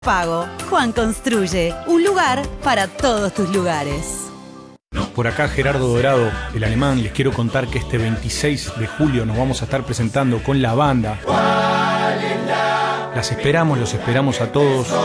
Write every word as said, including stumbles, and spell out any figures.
Pago. Juan Construye, un lugar para todos tus lugares. Por acá Gerardo Dorado, el alemán. Les quiero contar que este veintiséis de julio nos vamos a estar presentando con la banda. Las esperamos, los esperamos a todos.